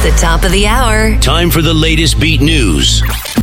the top of the hour. Time for the latest beat news.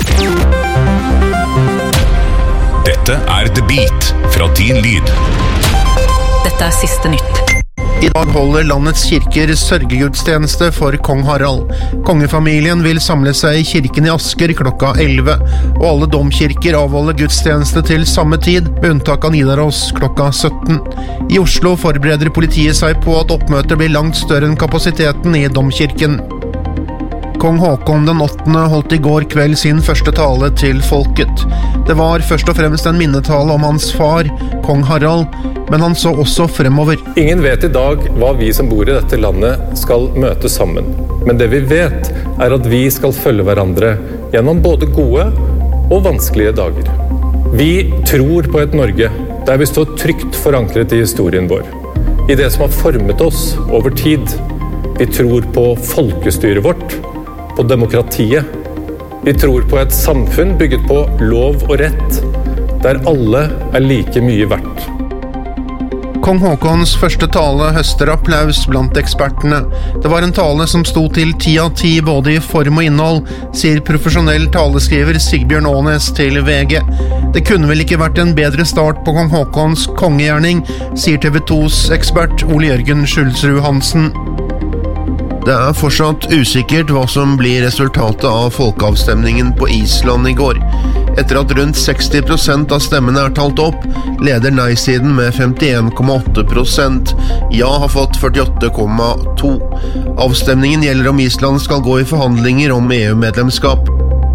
Dette The Beat fra Din Lyd. Dette siste nytt. I dag holder landets kirker sørgegudstjeneste for kong Harald. Kongefamilien vil samle seg i kirken i Asker klokka 11, og alle domkirker avholder gudstjeneste til samme tid, med unntak av Nidaros klokka 17. I Oslo forbereder politiet seg på at oppmøtet blir langt større enn kapasiteten i domkirken. Kong Håkon den 8. holdt i går kveld sin første tale til folket. Det var først og fremst en minnetale om hans far, kong Harald, men han så også fremover. Ingen vet i dag hva vi som bor i dette landet skal møte sammen. Men det vi vet at vi skal følge hverandre gjennom både gode og vanskelige dager. Vi tror på et Norge der vi står trygt forankret i historien vår. I det som har formet oss over tid. Vi tror på folkestyret vårt, på demokratiet. Vi tror på et samfunn bygget på lov og rett, der alle like mye verdt. Kong Håkons første tale høster applaus blant ekspertene. Det var en tale som sto til 10 av 10 både i form og innhold, sier profesjonell taleskriver Sigbjørn Aanes til VG. Det kunne vel ikke vært en bedre start på kong Håkons kongegjerning, sier TV 2s ekspert Ole Jørgen Schulzrud Hansen. Det fortsatt usikkert hva som blir resultatet av folkeavstemningen på Island i går. Etter at rundt 60% av stemmene talt opp, leder nei-siden med 51,8%. Ja har fått 48,2%. Avstemningen gjelder om Island skal gå i forhandlinger om EU-medlemskap.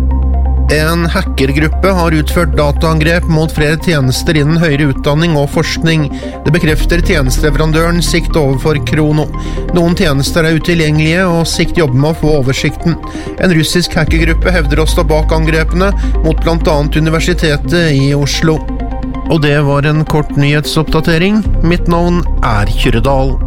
En hackergruppe har utført dataangrep mot flere tjenester innen høyere utdanning og forskning. Det bekrefter tjenesteleverandøren Sikt overfor Krono. Noen tjenester utilgjengelige, og Sikt jobber med å få oversikten. En russisk hackergruppe hevder å stå bak angrepene mot blant annet Universitetet i Oslo. Og det var en kort nyhetsoppdatering. Mitt navn Kyrre Dahl.